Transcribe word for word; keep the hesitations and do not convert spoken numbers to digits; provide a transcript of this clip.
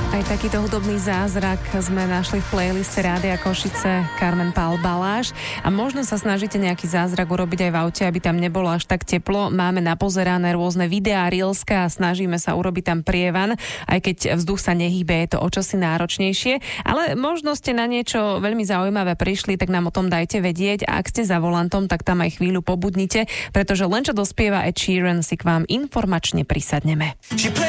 Aj takýto hudobný zázrak sme našli v playliste Rádia Košice Carmen Pál Baláš a možno sa snažíte nejaký zázrak urobiť aj v aute, aby tam nebolo až tak teplo. Máme napozerané rôzne videá, reelska a snažíme sa urobiť tam prievan, aj keď vzduch sa nehýbe, je to o čosi náročnejšie, ale možno ste na niečo veľmi zaujímavé prišli, tak nám o tom dajte vedieť a ak ste za volantom, tak tam aj chvíľu pobudnite, pretože len čo dospieva Ed Sheeran si k vám informačne prisadneme.